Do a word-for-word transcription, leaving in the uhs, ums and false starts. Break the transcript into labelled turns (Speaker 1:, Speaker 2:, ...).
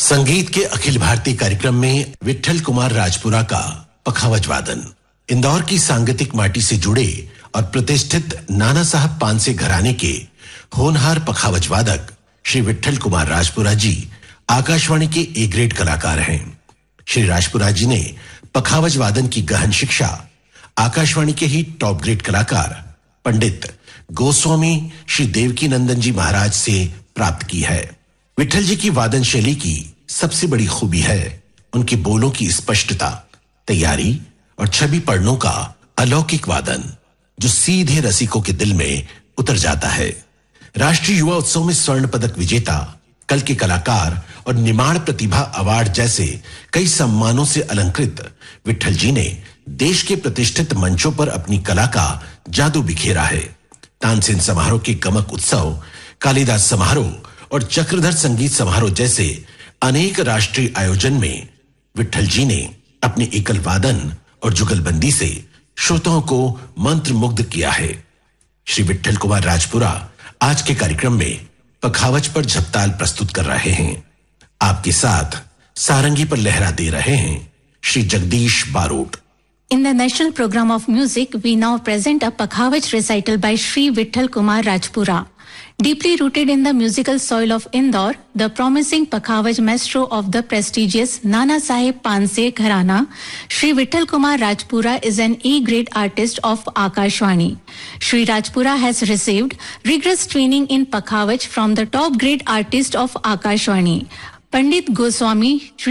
Speaker 1: संगीत के अखिल भारतीय कार्यक्रम में विट्ठल कुमार राजपुरा का पखावज वादन। इंदौर की सांगीतिक माटी से जुड़े और प्रतिष्ठित नाना साहब पानसे घराने के होनहार पखावज वादक श्री विट्ठल कुमार राजपुरा जी आकाशवाणी के ए ग्रेड कलाकार हैं। श्री राजपुरा जी ने पखावज वादन की गहन शिक्षा आकाशवाणी के ही टॉप ग्रेड कलाकार पंडित गोस्वामी श्री देवकी नंदन जी महाराज से प्राप्त की है। विट्ठल जी की वादन शैली की सबसे बड़ी खूबी है उनके बोलों की स्पष्टता, तैयारी और छवि पढ़नों का अलौकिक वादन जो सीधे रसिकों के दिल में उतर जाता है। राष्ट्रीय युवा उत्सव में स्वर्ण पदक विजेता, कल के कलाकार और निमाड़ प्रतिभा अवार्ड जैसे कई सम्मानों से अलंकृत विट्ठल जी ने देश के प्रतिष्ठित मंचों पर अपनी कला का जादू बिखेरा है। तानसेन समारोह के गमक उत्सव, कालिदास समारोह और चक्रधर संगीत समारोह जैसे अनेक राष्ट्रीय आयोजन में विट्ठल जी ने अपने एकल वादन और जुगलबंदी से श्रोताओं को मंत्रमुग्ध किया है। श्री विट्ठल कुमार राजपुरा आज के कार्यक्रम में पखावज पर झपताल प्रस्तुत कर रहे हैं। आपके साथ सारंगी पर लहरा दे रहे हैं Shri Jagdish Barot.
Speaker 2: In the national program of music, we now present a Pakhavaj recital by Shri Vitthal Kumar Rajpura. Deeply rooted in the musical soil of Indore, the promising Pakhavaj maestro of the prestigious Nana Saheb Panse Gharana, Shri Vitthal Kumar Rajpura is an E-grade artist of Akashvani. Shri Rajpura has received rigorous training in Pakhavaj from the top grade artist of Akashvani, Pandit Goswami